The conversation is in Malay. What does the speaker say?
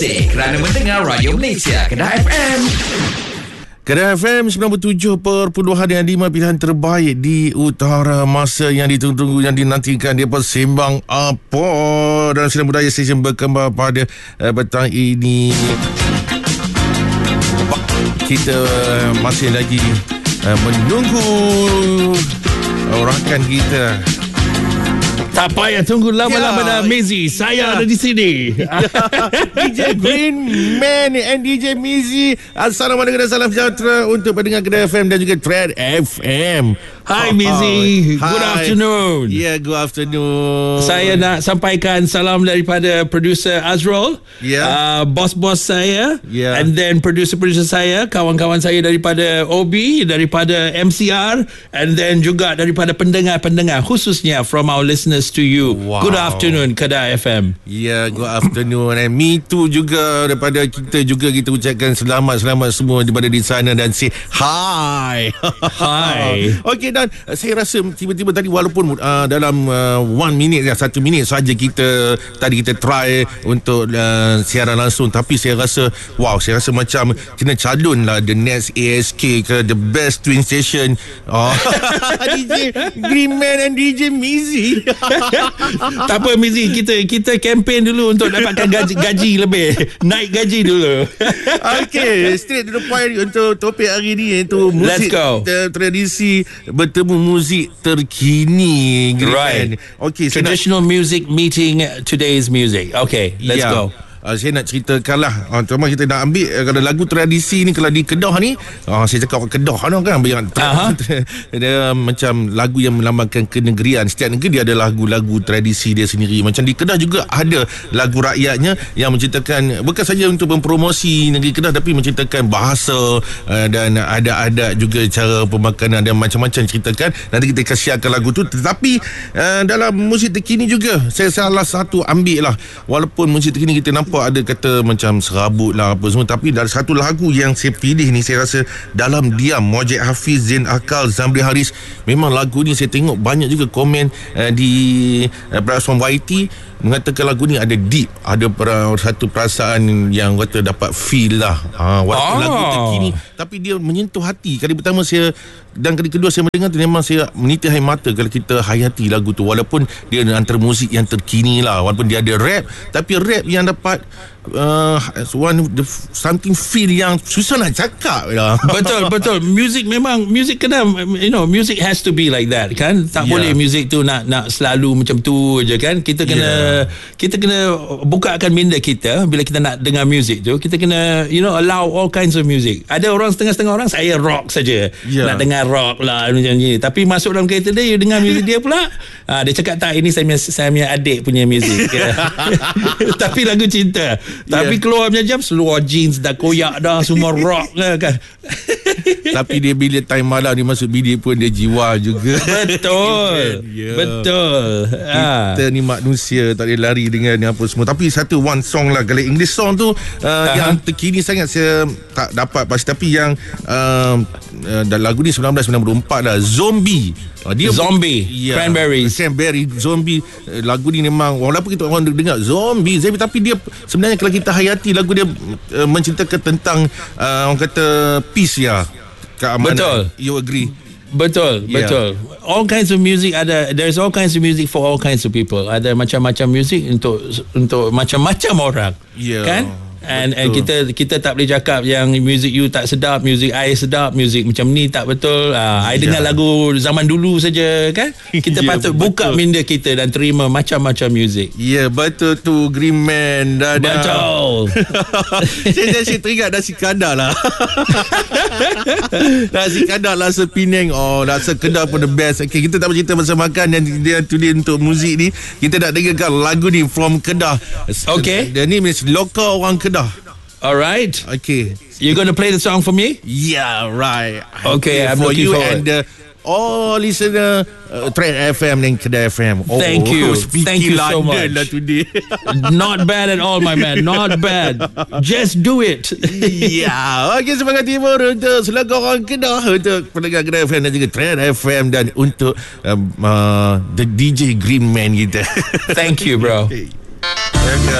Kerana mendengar Radio Malaysia Kedah FM. Kedah FM 97.5 pilihan terbaik di utara. Masa yang ditunggu-tunggu, yang dinantikan, dia bersembang apa dalam sinar budaya stesen berkembar pada petang ini. Kita masih lagi menunggu rakan kita. Tak payah tunggu lama-lama dah, Mizi. Saya ada di sini. DJ Green Man and DJ Mizi. Assalamualaikum dan salam sejahtera untuk pendengar Kedah FM dan juga Trend FM. Hi Mizi. Good afternoon. Yeah, good afternoon. Saya nak sampaikan salam daripada producer Azrul, bos-bos saya, and then producer-producer saya, kawan-kawan saya daripada OB, daripada MCR, and then juga daripada pendengar-pendengar, khususnya from our listeners to you. Wow. Good afternoon Kedah FM. Good afternoon. And me too juga, daripada kita juga kita ucapkan selamat semua daripada di sana dan say hi. Hi. Okay, dan saya rasa tiba-tiba tadi walaupun dalam 1 minit saja kita try untuk siaran langsung, tapi saya rasa macam kena calon lah the next ASK ke the best twin station. DJ Green Man and DJ Mizi. Tak apa Mizi, kita campaign dulu untuk dapatkan gaji lebih, naik gaji dulu. Okay, straight to the point untuk topik hari ni, iaitu musik tradisi bertemu muzik terkini. Right. Okay, traditional music meeting today's music. Okay, let's go. Saya nak ceritakan lah, cuma kita nak ambil kalau lagu tradisi ni, kalau di Kedah ni, saya cakap Kedah kan dia macam lagu yang melambangkan kenegerian. Setiap negeri dia ada lagu-lagu tradisi dia sendiri. Macam di Kedah juga ada lagu rakyatnya yang menceritakan, bukan saja untuk mempromosi negeri Kedah, tapi menceritakan bahasa dan adat-adat juga, cara pemakanan dan macam-macam ceritakan. Nanti kita siarkan lagu tu. Tetapi dalam muzik terkini juga, saya salah satu ambil lah, walaupun muzik terkini kita nampak ada kata macam serabut lah apa semua, tapi dari satu lagu yang saya pilih ni, saya rasa Dalam Diam, Mojek Hafiz, Zain Akal, Zamri Haris. Memang lagu ni saya tengok banyak juga komen di platform YT mengatakan lagu ni ada deep, ada satu perasaan yang kata dapat feel lah. Walaupun lagu terkini, tapi dia menyentuh hati. Kali pertama saya dan kali kedua saya mendengar tu, memang saya meniti air mata kalau kita hayati lagu tu. Walaupun dia antara muzik yang terkini lah, walaupun dia ada rap, tapi rap yang dapat something feel yang susah nak cakap lah. Betul. Music memang, music kena, music has to be like that kan. Tak boleh music tu nak selalu macam tu je kan. Kita kena bukakan minda kita bila kita nak dengar music tu. Kita kena allow all kinds of music. Ada orang, setengah-setengah orang saya rock saja, nak dengar rock lah macam ni. Tapi masuk dalam kereta dia, you dengar music dia pula, dia cakap tak, ini saya punya adik punya music. Tapi lagu cinta. Tapi keluar punya jam, seluar jeans dah koyak dah, semua rock kan. Tapi dia bila time malam dia masuk bilik pun dia jiwa juga. Betul. Betul. Kita ni manusia, tak boleh lari dengan apa semua. Tapi one song lah, kalau English song tu yang terkini sangat saya tak dapat pasti. Tapi yang lagu ni 1994 lah, Zombie. Dia Zombie, Cranberry Zombie. Lagu ni memang, walaupun kita orang dengar Zombie, tapi dia sebenarnya kalau kita hayati lagu dia menceritakan tentang orang kata peace ya, keamanan. Betul. You agree? Betul. All kinds of music ada. There's all kinds of music for all kinds of people. Ada macam-macam music untuk macam-macam orang. Kan? And kita tak boleh cakap yang music you tak sedap, music I sedap, music macam ni tak betul. I dengar lagu zaman dulu saja kan. Kita patut buka minda kita dan terima macam-macam music. Betul tu Green Man. Betul. Saya teringat nasi kadar lah. Nasi kadar lah Penang. Rasa Kedah pun the best. Okay, kita tak bercerita pasal makan dan dia tulis untuk muzik ni. Kita nak dengarkan lagu ni from Kedah. Okay. Dia ni lokal orang Kedah. Alright. Okay. You're going to play the song for me? Yeah, right. Okay, I'm for looking you forward. And all listener Trend FM dan Kedah FM. Thank you so much lah today. Not bad at all, my man. Not bad. Just do it. Okay, semangat timur untuk selaku orang Kedah, untuk pendengar Kedah FM dan juga Trend FM, dan untuk the DJ Green Man kita. Thank you, bro.